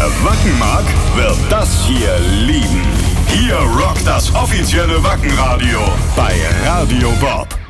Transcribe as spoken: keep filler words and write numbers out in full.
Wer Wacken mag, wird das hier lieben. Hier rockt das offizielle Wackenradio bei Radio Bob.